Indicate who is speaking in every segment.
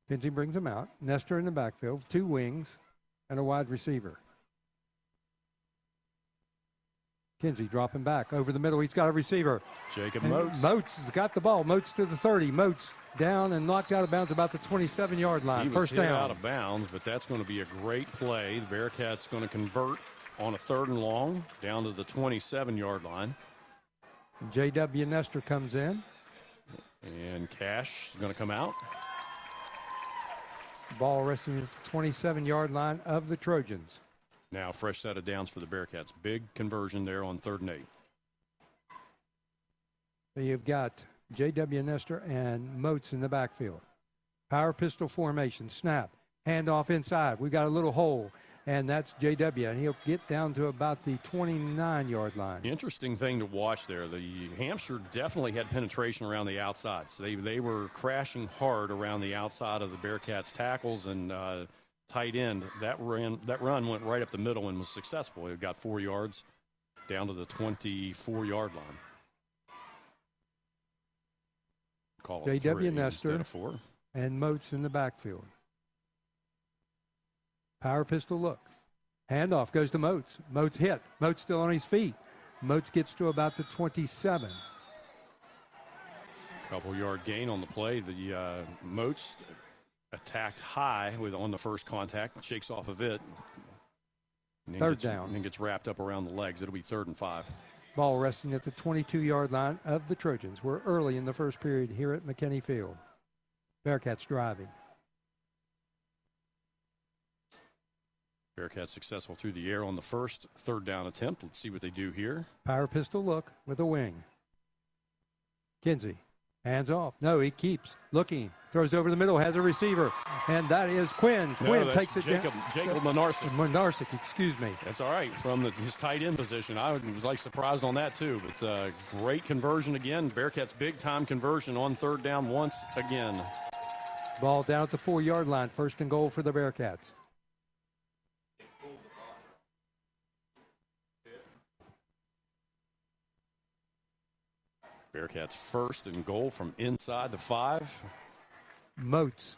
Speaker 1: Kinsey brings him out. Nestor in the backfield, 2 wings, and a wide receiver. Kinsey dropping back over the middle. He's got a receiver.
Speaker 2: Jacob Moats.
Speaker 1: Moats has got the ball. Moats to the 30. Moats down and knocked out of bounds about the 27-yard line.
Speaker 2: He was
Speaker 1: First
Speaker 2: hit
Speaker 1: down.
Speaker 2: out of bounds, but that's going to be a great play. The Bearcats going to convert on a 3rd and long down to the 27-yard line.
Speaker 1: J.W. Nestor comes in.
Speaker 2: And Cash is going to come out.
Speaker 1: Ball resting at the 27-yard line of the Trojans.
Speaker 2: Now fresh set of downs for the Bearcats. Big conversion there on 3rd and 8.
Speaker 1: So you've got J.W. Nestor and Moats in the backfield. Power pistol formation. Snap. Handoff inside. We've got a little hole, and that's J.W., and he'll get down to about the 29-yard line.
Speaker 2: Interesting thing to watch there. The Hampshire definitely had penetration around the outside. So they were crashing hard around the outside of the Bearcats' tackles and tight end. That run went right up the middle and was successful. It got 4 yards down to the 24-yard line. Call it
Speaker 1: J.W. Nestor
Speaker 2: instead of 4.
Speaker 1: And Moats in the backfield. Power pistol look. Handoff goes to Moats. Moats hit. Moats still on his feet. Moats gets to about the 27.
Speaker 2: Couple-yard gain on the play. The Moats attacked high on the first contact. Shakes off of it.
Speaker 1: Third down.
Speaker 2: And gets wrapped up around the legs. It'll be 3rd and 5.
Speaker 1: Ball resting at the 22-yard line of the Trojans. We're early in the first period here at McKinney Field. Bearcats driving.
Speaker 2: Bearcats successful through the air on the first 3rd down attempt. Let's see what they do here.
Speaker 1: Power pistol look with a wing. Kinsey, hands off. No, he keeps looking. Throws over the middle, has a receiver. And that is Quinn. Quinn takes it
Speaker 2: down. Jacob Monarsic.
Speaker 1: Monarsic, excuse me.
Speaker 2: That's all right. From his tight end position. I was surprised on that too. But great conversion again. Bearcats big-time conversion on 3rd down once again.
Speaker 1: Ball down at the 4-yard line. 1st and goal for the Bearcats.
Speaker 2: Bearcats 1st and goal from inside the 5.
Speaker 1: Moats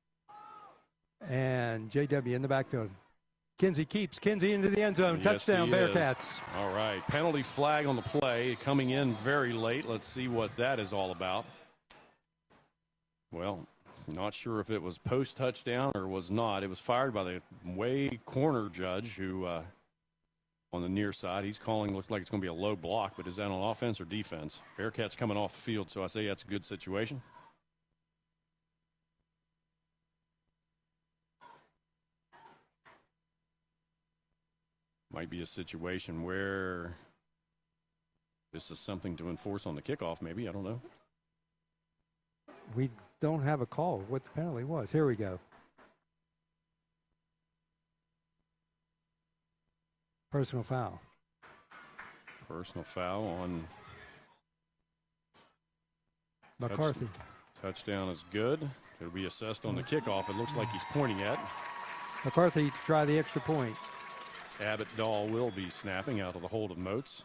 Speaker 1: and J.W. in the backfield. Kinsey keeps. Kinsey into the end zone.
Speaker 2: Yes,
Speaker 1: touchdown, Bearcats.
Speaker 2: All right. Penalty flag on the play. Coming in very late. Let's see what that is all about. Well, not sure if it was post-touchdown or was not. It was fired by the way corner judge who on the near side. He's calling, looks like it's going to be a low block, but is that on offense or defense? Bearcats coming off the field, so I say that's a good situation. Might be a situation where this is something to enforce on the kickoff, maybe. I don't know.
Speaker 1: We don't have a call of what the penalty was. Here we go. Personal foul.
Speaker 2: Personal foul on
Speaker 1: McCarthy.
Speaker 2: Touchdown is good. It'll be assessed on the kickoff. It looks like he's pointing at
Speaker 1: McCarthy to try the extra point.
Speaker 2: Abbott Dahl will be snapping out of the hold of Moats.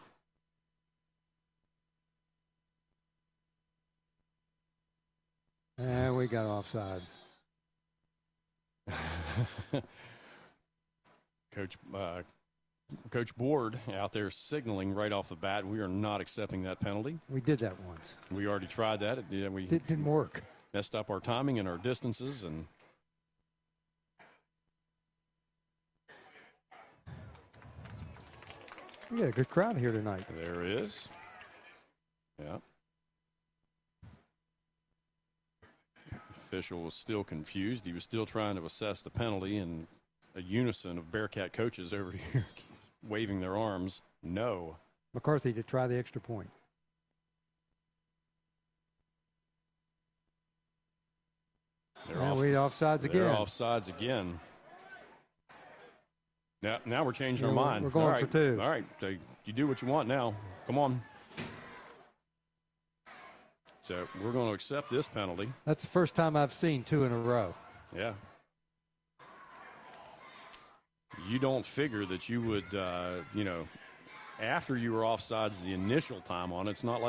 Speaker 1: And we got offsides.
Speaker 2: Coach Board out there signaling right off the bat, we are not accepting that penalty.
Speaker 1: We did that once.
Speaker 2: We already tried that. It
Speaker 1: didn't work.
Speaker 2: Messed up our timing and our distances. And
Speaker 1: we got a good crowd here tonight.
Speaker 2: There is. Yeah. Official was still confused. He was still trying to assess the penalty, and a unison of Bearcat coaches over here waving their arms. No.
Speaker 1: McCarthy to try the extra point. They're offsides again.
Speaker 2: They're offsides again. Now we're changing our mind.
Speaker 1: We're going for 2.
Speaker 2: All right. So you do what you want now. Come on. So we're going to accept this penalty.
Speaker 1: That's the first time I've seen 2 in a row.
Speaker 2: Yeah. You don't figure that you would, after you were offsides the initial time on it, it's not like